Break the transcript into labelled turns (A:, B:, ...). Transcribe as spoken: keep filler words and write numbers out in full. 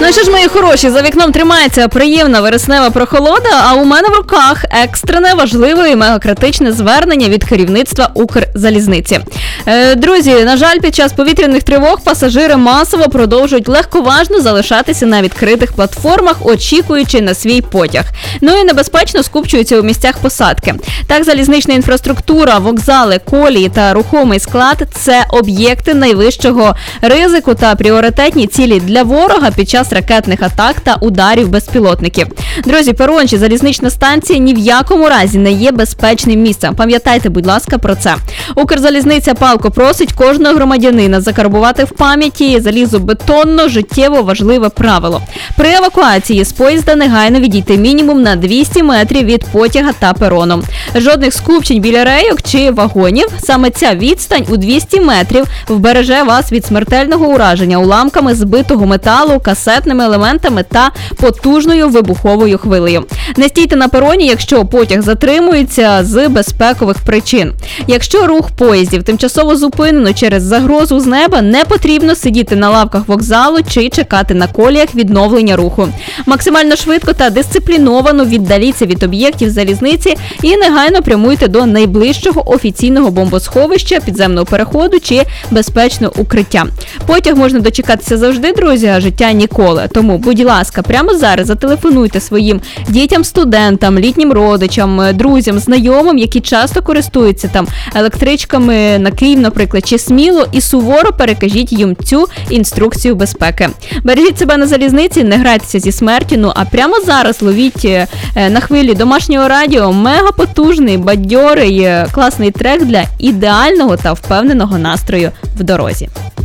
A: Ну що ж, мої хороші, за вікном тримається приємна вереснева прохолода, а у мене в руках екстрене, важливе і мегакритичне звернення від керівництва Укрзалізниці. Е, друзі, на жаль, під час повітряних тривог пасажири масово продовжують легковажно залишатися на відкритих платформах, очікуючи на свій потяг. Ну і небезпечно скупчуються у місцях посадки. Так, залізнична інфраструктура, вокзали, колії та рухомий склад – це об'єкти найвищого ризику та пріоритетні цілі для ворога під час ракетних атак та ударів безпілотників. Друзі, перон чи залізнична станція ні в якому разі не є безпечним місцем. Пам'ятайте, будь ласка, про це. Укрзалізниця палко просить кожного громадянина закарбувати в пам'яті залізобетонно життєво важливе правило. При евакуації з поїзда негайно відійти мінімум на двісті метрів від потяга та перону. Жодних скупчень біля рейок чи вагонів. Саме ця відстань у двісті метрів вбереже вас від смертельного ураження уламками збитого металу, касетними елементами та потужною вибуховою хвилею. Не стійте на пероні, якщо потяг затримується з безпекових причин. Якщо рух поїздів тимчасово зупинено через загрозу з неба, не потрібно сидіти на лавках вокзалу чи чекати на коліях відновлення руху. Максимально швидко та дисципліновано віддаліться від об'єктів залізниці і негайно прямуйте до найближчого офіційного бомбосховища, підземного переходу чи безпечного укриття. Потяг можна дочекатися завжди, друзі, а життя ніколи. Тому, будь ласка, прямо зараз зателефонуйте своїм дітям, студентам, літнім родичам, друзям, знайомим, які часто користуються там електричками на Київ, наприклад, чи Сміло, і суворо перекажіть їм цю інструкцію безпеки. Бережіть себе на залізниці, не грайтеся зі смертю, ну а прямо зараз ловіть на хвилі домашнього радіо мега потужний, бадьорий, класний трек для ідеального та впевненого настрою в дорозі.